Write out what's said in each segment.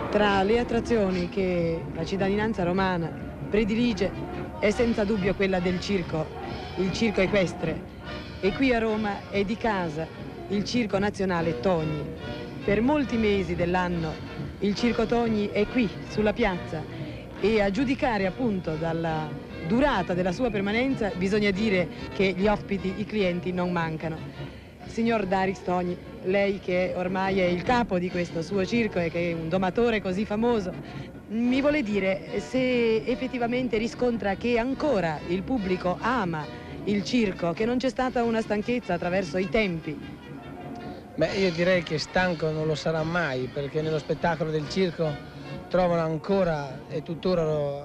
Tra le attrazioni che la cittadinanza romana predilige è senza dubbio quella del circo, il circo equestre. E qui a Roma è di casa il Circo Nazionale Togni. Per molti mesi dell'anno il Circo Togni è qui, sulla piazza, e a giudicare appunto dalla durata della sua permanenza bisogna dire che gli ospiti, i clienti non mancano. Signor Darix Togni, lei che ormai è il capo di questo suo circo e che è un domatore così famoso, mi vuole dire se effettivamente riscontra che ancora il pubblico ama il circo, che non c'è stata una stanchezza attraverso i tempi? Beh, io direi che stanco non lo sarà mai, perché nello spettacolo del circo trovano ancora e tuttora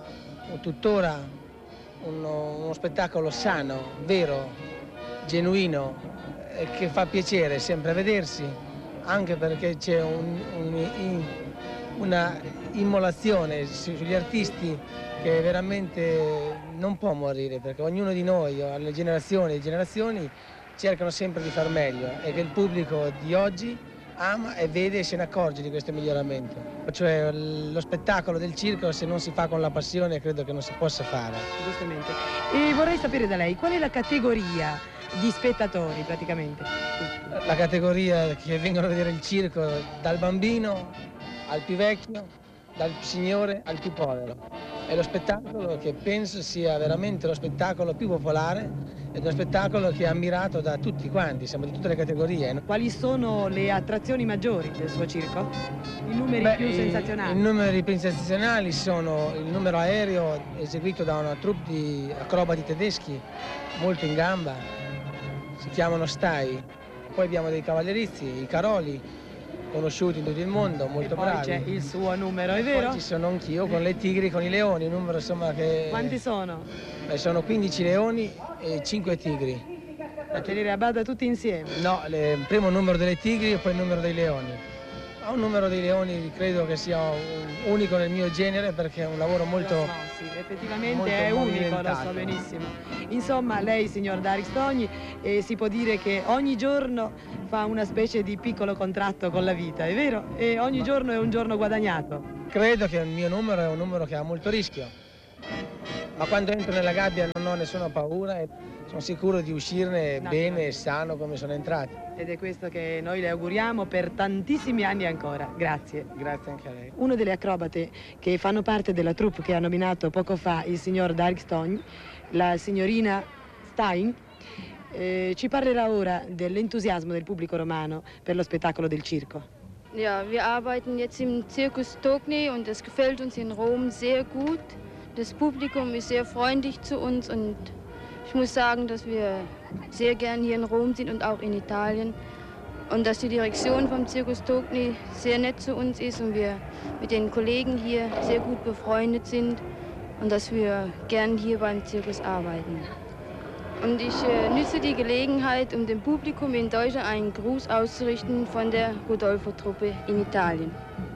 uno spettacolo sano, vero, genuino, che fa piacere sempre vedersi, anche perché c'è una immolazione sugli artisti che veramente non può morire, perché ognuno di noi, alle generazioni e generazioni, cercano sempre di far meglio e che il pubblico di oggi ama e vede e se ne accorge di questo miglioramento. Cioè lo spettacolo del circo, se non si fa con la passione, credo che non si possa fare. Giustamente. E vorrei sapere da lei qual è la categoria di spettatori praticamente? La categoria che vengono a vedere il circo, dal bambino al più vecchio, dal signore al più povero. È lo spettacolo che penso sia veramente lo spettacolo più popolare ed è uno spettacolo che è ammirato da tutti quanti, siamo di tutte le categorie. Quali sono le attrazioni maggiori del suo circo? I numeri più sensazionali? I numeri più sensazionali sono il numero aereo eseguito da una troupe di acrobati tedeschi molto in gamba, si chiamano Stai. Poi abbiamo dei cavallerizi, i Caroli, conosciuti in tutto il mondo, molto bravi. Poi c'è il suo numero, è vero? Poi ci sono anch'io con le tigri, con i leoni, un numero insomma che... Quanti sono? Sono 15 leoni e 5 tigri. Da tenere a bada tutti insieme? No, il primo numero delle tigri e poi il numero dei leoni. Ha un numero dei leoni credo che sia unico nel mio genere perché è un lavoro molto... No, sì, effettivamente molto è unico, lo movimentato. so benissimo. Insomma, lei, signor Darix Togni, si può dire che ogni giorno fa una specie di piccolo contratto con la vita, è vero? E ogni giorno è un giorno guadagnato. Credo che il mio numero è un numero che ha molto rischio, ma quando entro nella gabbia non ho nessuna paura e sono sicuro di uscirne bene e sano come sono entrato. Ed è questo che noi le auguriamo per tantissimi anni ancora. Grazie. Grazie anche a lei. Una delle acrobate che fanno parte della troupe che ha nominato poco fa il signor Darix Togni, la signorina Stein, ci parlerà ora dell'entusiasmo del pubblico romano per lo spettacolo del circo. Ja, wir arbeiten jetzt im Circus Togni und es gefällt uns in Rom sehr gut. Das Publikum ist sehr freundlich zu uns und ich muss sagen, dass wir sehr gern hier in Rom sind und auch in Italien und dass die Direktion vom Circus Togni sehr nett zu uns ist und wir mit den Kollegen hier sehr gut befreundet sind und dass wir gern hier beim Zirkus arbeiten. Und ich nütze die Gelegenheit, um dem Publikum in Deutschland einen Gruß auszurichten von der Rodolfo-Truppe in Italien.